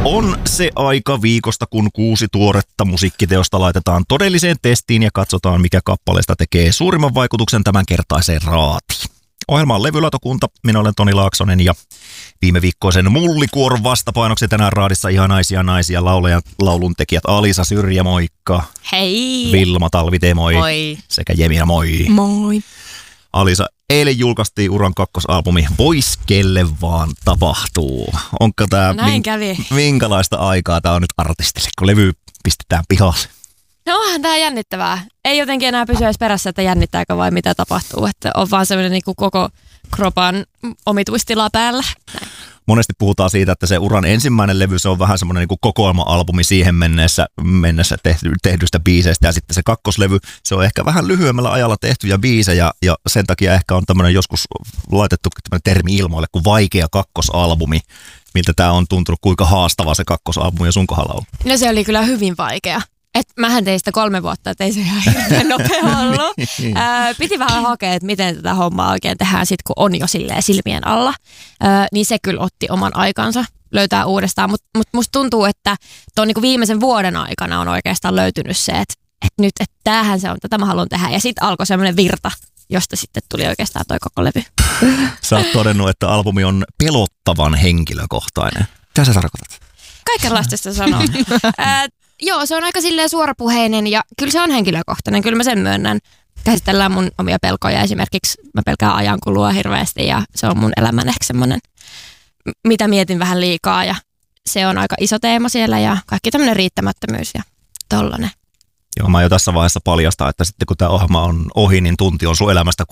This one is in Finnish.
On se aika viikosta, kun 6 tuoretta musiikkiteosta laitetaan todelliseen testiin ja katsotaan, mikä kappaleesta tekee suurimman vaikutuksen tämänkertaiseen raatiin. Ohjelma on Levylautakunta, minä olen Toni Laaksonen ja viime viikkoisen Mullikuoron vastapainoksi tänään raadissa ihanaisia naisia lauluntekijät Alisa Syrjä, moikka. Hei. Vilma Talvite, moi. Moi. Sekä Jemina, moi. Moi. Alisa, eilen julkaistiin uran kakkosalbumi Vois kelle vaan tapahtuu. Onko tää minkälaista aikaa tää on nyt artistille, kun levy pistetään pihalle? No onhan tää jännittävää. Ei jotenkin enää pysy edes perässä, että jännittääkö vai mitä tapahtuu. Että on vaan semmoinen niin kuin koko kropan omituistila päällä. Näin. Monesti puhutaan siitä, että se uran ensimmäinen levy, se on vähän semmoinen niin kuin kokoelma-albumi siihen mennessä tehdyistä biiseistä. Ja sitten se kakkoslevy, se on ehkä vähän lyhyemmällä ajalla tehtyjä biisejä. Ja sen takia ehkä on tämmöinen joskus laitettu tämmöinen termi ilmoille kuin vaikea kakkosalbumi. Miltä tämä on tuntunut, kuinka haastava se kakkosalbumi ja sun kohdalla on? No se oli kyllä hyvin vaikea. Mähän tein sitä 3 vuotta, että ei se ihan hirveän nopea ollut. Piti vähän hakea, että miten tätä hommaa oikein tehdään sit, kun on jo silleen silmien alla. Niin se kyllä otti oman aikansa löytää uudestaan. Mutta musta tuntuu, että tuon niinku viimeisen vuoden aikana on oikeastaan löytynyt se, että nyt että tämähän se on, tätä mä haluan tehdä. Ja sitten alkoi semmoinen virta, josta sitten tuli oikeastaan toi koko levy. Sä oot todennut, että albumi on pelottavan henkilökohtainen. Mitä sä tarkoitat? Kaikenlaista sitä sanoo. Joo, se on aika silleen suorapuheinen ja kyllä se on henkilökohtainen, kyllä mä sen myönnän. Käsitellään mun omia pelkoja esimerkiksi, mä pelkään ajankulua hirveästi ja se on mun elämän ehkä semmoinen, mitä mietin vähän liikaa ja se on aika iso teema siellä ja kaikki tämmöinen riittämättömyys ja tollanen. Joo, mä jo tässä vaiheessa paljastan, että sitten kun tämä ohjelma on ohi, niin tunti on sun elämästä